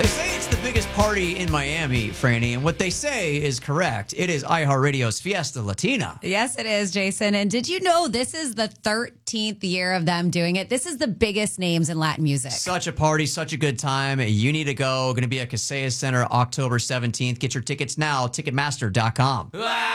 They say it's the biggest party in Miami, Franny, and what they say is correct. It is iHeartRadio's Fiesta Latina. Yes, it is, Jason. And did you know this is the 13th year of them doing it? This is the biggest names in Latin music. Such a party, such a good time. You need to go. Going to be at Kaseya Center October 17th. Get your tickets now, Ticketmaster.com.